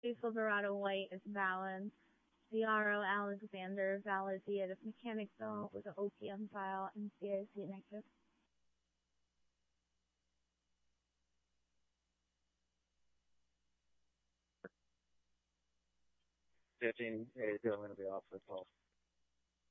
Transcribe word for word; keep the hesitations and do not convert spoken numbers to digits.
J Silverado white is valid. C R O Alexander valid via the mechanic bill with an O P M file and C I C negative. fifteen is going to be off the call.